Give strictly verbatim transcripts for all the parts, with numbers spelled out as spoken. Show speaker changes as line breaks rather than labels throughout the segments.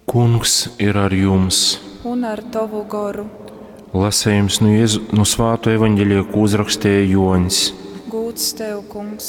Kungs ir ar jums.
Un ar tavu garu.
Lasējums no, Jēzu, no Svēto evaņģēlija, ko uzrakstīja Joņs.
Gūts tev, Kungs.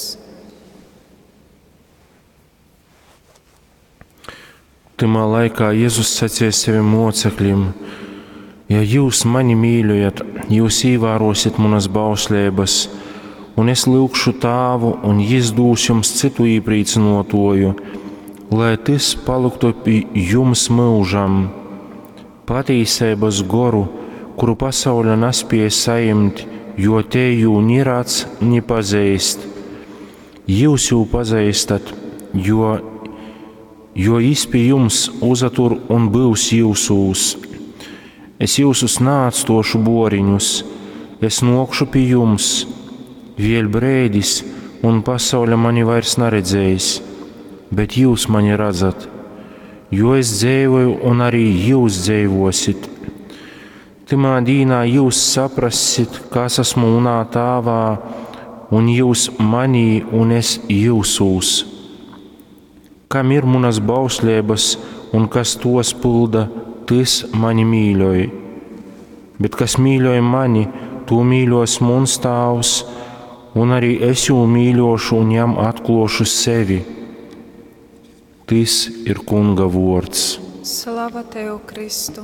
Timā laikā Jēzus sacīja saviem mocekļiem: ja jūs mani mīļojat, jūs ievērosiet manas bauslības, un es lūgšu Tāvu, un Jis dos jums citu iepriecinotoju, lai tas paliktu pie jums mūžam, patiesības goru, kuru pasaule nespēja saņemt, jo te jū nirāds nepazīst. Jūs jū pazīstat, jo, jo Jis pie jums uzatur un būs jūsūs. Es jūsus neatstāšu boriņus, es nokšu pie jums, vēl brēdis, un pasaule mani vairs neredzējis, bet jūs mani redzat, jo es dzīvoju un arī jūs dzīvosit. Timā dīnā jūs saprasit, kas esmu manā Tāvā, un jūs manī un es jūsūs. Kam ir manas bauslības un kas tos pilda, tas mani mīļoja. Bet kas mīļoja mani, to mīļos mans Tāvs, un arī es jū mīļošu un jam atklāšu sevi. Tas ir Kunga vārds.
Slava tev, Kristu!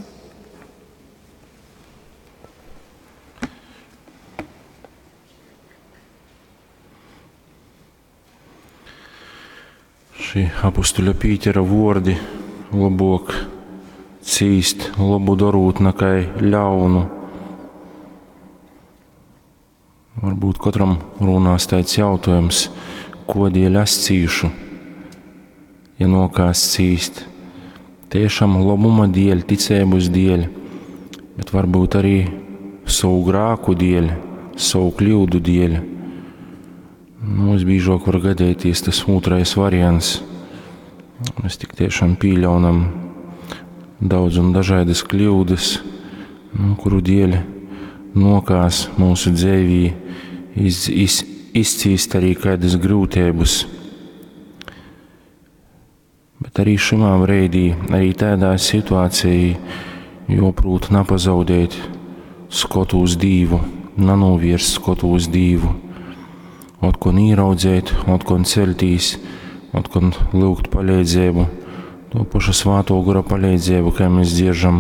Šī apustuļa Pītera vārdi labāk cīst, labu darūt nekā ļaunu. Varbūt katram runās tāds jautājums, ko dēļ es cīšu, ja nokās cīst. Tiešām labuma dēļ, ticības dēļ, bet varbūt arī savu grāku dēļ, savu kļūdu dēļ. Mums bīžāk var gadēties tas otrais variants. Mēs tik tiešām pīļaunam daudz un dažādas kļūdas, kuru dēļ nokās mūsu dzīvī iz, iz, izcīst arī kādas grūtības. Bet arī šimā breidī, arī tādā situācijā joprot nepazaudēt skotu uz Dīvu, nenovirst skotu uz Dīvu. Otkon īraudzēt, otkon celtīs, otkon lūgt palīdzību, to pašu Svāto gara palīdzību, kā mēs dziežam,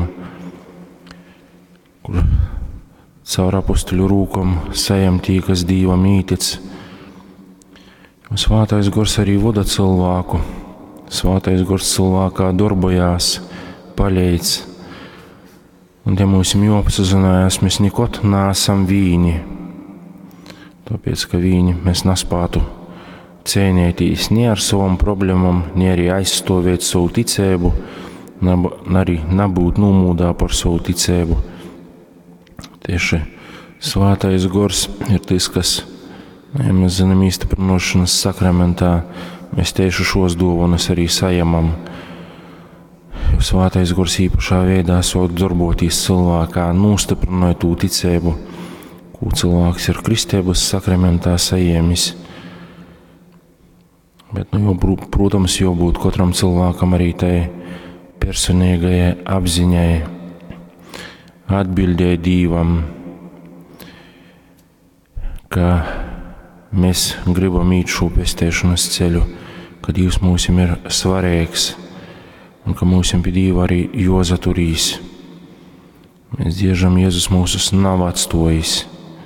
kur caur apustuļu rūkom sajam tī, kas Dīvam ītic. Svātais gars arī vada cilvēku. Svātais gars cilvēkā darbojās, palīdz. Un ja mums jāapsazinājās, mēs nekot neesam vīni. Tāpēc, ka viņi mēs nespētu cīnīties ne ar savam problēmām, ne arī aizstāvēt savu ticību, ne arī nebūt nomūdā par savu ticību. Tieši Svātais gars ir tas, kas, ja mēs zinām īstiprināšanas sakramentā, mēs tieši šos dāvanas arī sajamam. Jo Svātais gars īpašā veidā sāk darboties cilvēkā, nostiprinot to ticību, ko cilvēks ir kristības sakramentā saņēmis. Bet, nu, jo, protams, jābūt katram cilvēkam arī tai personīgajai apziņai, atbildēji Dīvam, ka mēs gribam īt šo pestēšanas ceļu, ka Dievs mūsim ir svarīgs un ka mūsim pie Dieva arī jāzaturīs. Mēs dziežam, Jēzus mūsus nav atstājis.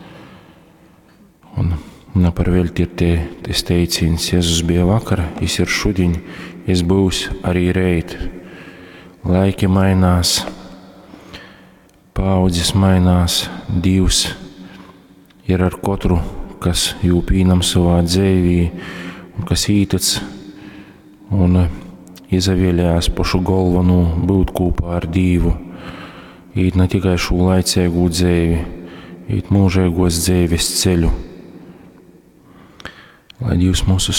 Un neparvēlti ir tie, ties teicīns, Jēzus bija vakar, Jis ir šodien, Jis būs arī reit. Laiki mainās, paaudzes mainās, Dievs ir ar katru, kas jū pīnam savā dzīvī un kas ītic un izavēlējās pašu galvenu būt kopā ar Dievu. Īt ne tikai šo laicīgu dzīvi, īt mūžīgos dzīves ceļu. Lai Dievs mūsu